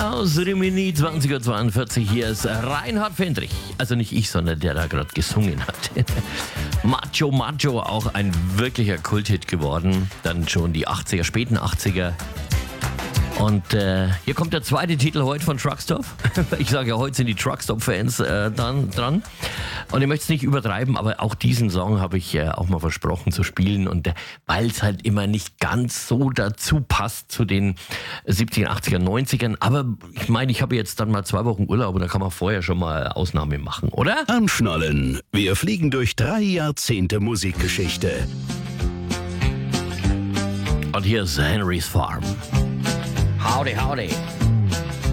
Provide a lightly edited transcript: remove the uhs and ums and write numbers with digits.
aus Rimini, 20.42 Uhr. Hier ist Reinhard Fendrich. Also nicht ich, sondern der da gerade gesungen hat. Macho Macho, auch ein wirklicher Kulthit geworden. Dann schon die 80er, späten 80er. Und hier kommt der zweite Titel heute von Truckstop. Ich sage ja, heute sind die Truckstop-Fans dann dran. Und ich möchte es nicht übertreiben, aber auch diesen Song habe ich auch mal versprochen zu spielen. Und weil es halt immer nicht ganz so dazu passt zu den 70er, 80er, 90ern. Aber ich meine, ich habe jetzt dann mal 2 Wochen Urlaub und da kann man vorher schon mal Ausnahme machen, oder? Anschnallen. Wir fliegen durch 3 Jahrzehnte Musikgeschichte. Und hier ist Henry's Farm. Howdy, howdy.